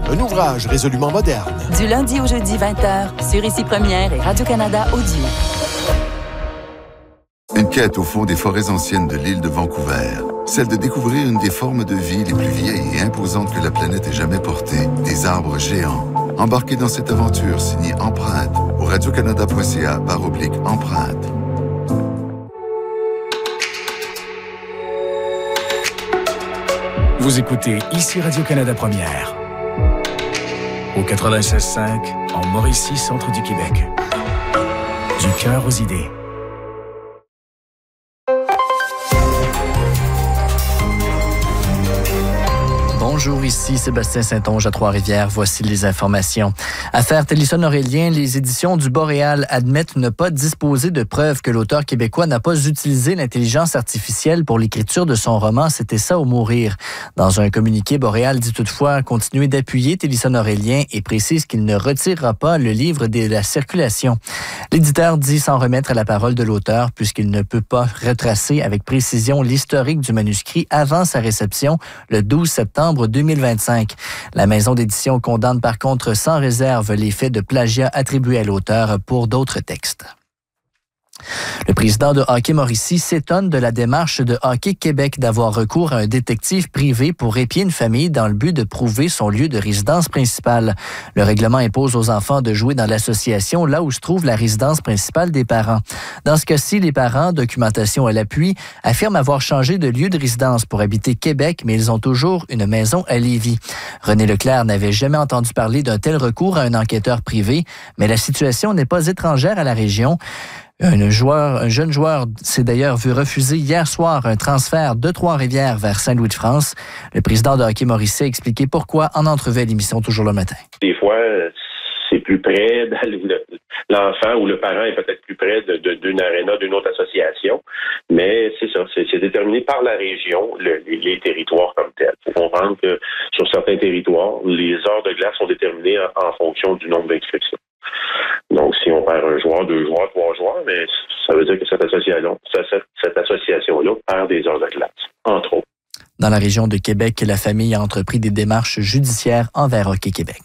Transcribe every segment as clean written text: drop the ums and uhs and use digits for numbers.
un ouvrage résolument moderne. Du lundi au jeudi 20h, sur Ici Première et Radio-Canada Audio. Une quête au fond des forêts anciennes de l'île de Vancouver. Celle de découvrir une des formes de vie les plus vieilles et imposantes que la planète ait jamais portées. Des arbres géants. Embarquez dans cette aventure signée Empreinte au radiocanada.ca/empreinte. Vous écoutez Ici Radio-Canada Première. Au 96.5, en Mauricie, centre du Québec. Du cœur aux idées. Bonjour, ici Sébastien Saint-Onge à Trois-Rivières. Voici les informations. Affaire Télésphone-Aurélien, les éditions du Boréal admettent ne pas disposer de preuves que l'auteur québécois n'a pas utilisé l'intelligence artificielle pour l'écriture de son roman « C'était ça ou mourir ». Dans un communiqué, Boréal dit toutefois continuer d'appuyer Télésphone-Aurélien et précise qu'il ne retirera pas le livre de la circulation. L'éditeur dit s'en remettre à la parole de l'auteur puisqu'il ne peut pas retracer avec précision l'historique du manuscrit avant sa réception le 12 septembre 2025. La maison d'édition condamne par contre sans réserve les faits de plagiat attribués à l'auteur pour d'autres textes. Le président de Hockey Mauricie s'étonne de la démarche de Hockey Québec d'avoir recours à un détective privé pour épier une famille dans le but de prouver son lieu de résidence principale. Le règlement impose aux enfants de jouer dans l'association là où se trouve la résidence principale des parents. Dans ce cas-ci, les parents, documentation à l'appui, affirment avoir changé de lieu de résidence pour habiter Québec, mais ils ont toujours une maison à Lévis. René Leclerc n'avait jamais entendu parler d'un tel recours à un enquêteur privé, mais la situation n'est pas étrangère à la région. Un jeune joueur s'est d'ailleurs vu refuser hier soir un transfert de Trois-Rivières vers Saint-Louis-de-France. Le président de Hockey Mauricie a expliqué pourquoi en entrevue à l'émission Toujours le matin. Des fois, c'est plus près, l'enfant ou le parent est peut-être plus près d'une aréna, d'une autre association, mais c'est ça, c'est déterminé par la région, les territoires comme tels. Il faut comprendre que sur certains territoires, les heures de glace sont déterminées en fonction du nombre d'inscriptions. Donc, si on perd un joueur, 2 joueurs, 3 joueurs, mais ça veut dire que cette association-là perd des heures de glace, entre autres. Dans la région de Québec, la famille a entrepris des démarches judiciaires envers Hockey Québec.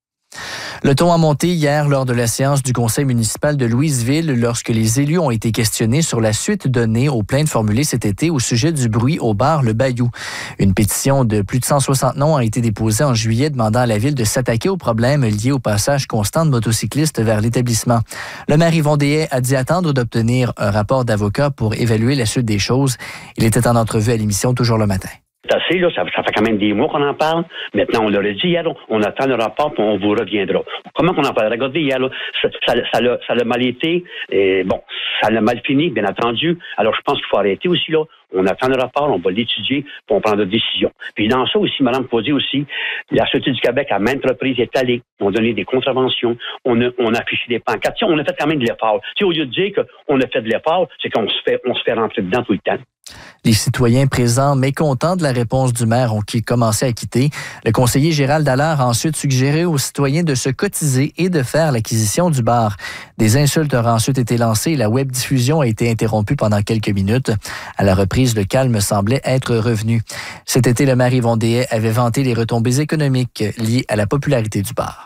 Le ton a monté hier lors de la séance du conseil municipal de Louisville lorsque les élus ont été questionnés sur la suite donnée aux plaintes formulées cet été au sujet du bruit au bar Le Bayou. Une pétition de plus de 160 noms a été déposée en juillet demandant à la ville de s'attaquer aux problèmes liés au passage constant de motocyclistes vers l'établissement. Le maire Yvon Deshaies a dit attendre d'obtenir un rapport d'avocat pour évaluer la suite des choses. Il était en entrevue à l'émission Toujours le matin. C'est assez, là, ça fait quand même des mois qu'on en parle. Maintenant, on l'aurait dit hier, on attend le rapport, puis on vous reviendra. Comment qu'on en parle? Regardez, hier, là, ça a mal été, et bon, ça a mal fini, bien entendu. Alors, je pense qu'il faut arrêter aussi, là. On attend le rapport, on va l'étudier, puis on prend notre décision. Puis dans ça aussi, Mme Posé aussi, la Sûreté du Québec, à maintes reprises, est allée. On a donné des contraventions, on a affiché des pancartes. Tu sais, on a fait quand même de l'effort. Tu sais, au lieu de dire qu'on a fait de l'effort, c'est qu'on se fait rentrer dedans tout le temps. Les citoyens présents, mécontents de la réponse du maire, ont commencé à quitter. Le conseiller Gérald Dallaire a ensuite suggéré aux citoyens de se cotiser et de faire l'acquisition du bar. Des insultes auraient ensuite été lancées et la web-diffusion a été interrompue pendant quelques minutes. À la reprise, le calme semblait être revenu. Cet été, le maire Yvon Deshaies avait vanté les retombées économiques liées à la popularité du bar.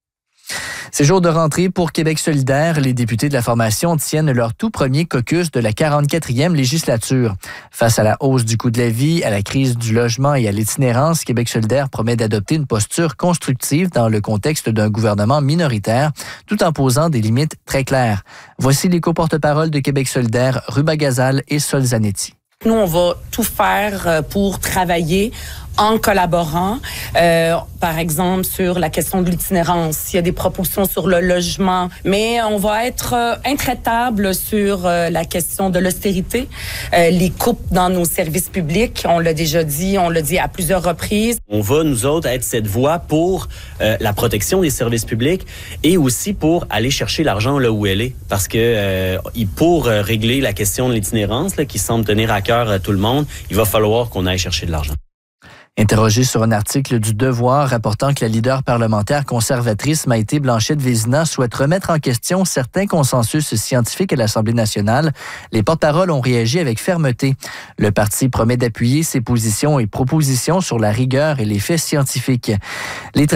C'est jour de rentrée pour Québec solidaire. Les députés de la formation tiennent leur tout premier caucus de la 44e législature. Face à la hausse du coût de la vie, à la crise du logement et à l'itinérance, Québec solidaire promet d'adopter une posture constructive dans le contexte d'un gouvernement minoritaire, tout en posant des limites très claires. Voici les co-porte-parole de Québec solidaire, Ruba Gazal et Sol Zanetti. Nous, on va tout faire pour travailler en collaborant, par exemple, sur la question de l'itinérance. Il y a des propositions sur le logement, mais on va être intraitable sur la question de l'austérité, les coupes dans nos services publics. On l'a déjà dit, on l'a dit à plusieurs reprises. On va, nous autres, être cette voie pour la protection des services publics et aussi pour aller chercher l'argent là où elle est. Parce que pour régler la question de l'itinérance, là, qui semble tenir à cœur à tout le monde, il va falloir qu'on aille chercher de l'argent. Interrogée sur un article du Devoir rapportant que la leader parlementaire conservatrice Maïté Blanchette-Vézina souhaite remettre en question certains consensus scientifiques à l'Assemblée nationale, les porte-paroles ont réagi avec fermeté. Le parti promet d'appuyer ses positions et propositions sur la rigueur et les faits scientifiques.